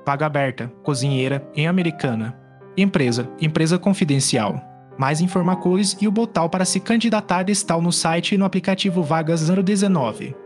Vaga aberta, cozinheira, em Americana. Empresa, empresa confidencial. Mais informações e o botão para se candidatar está no site e no aplicativo Vagas 019.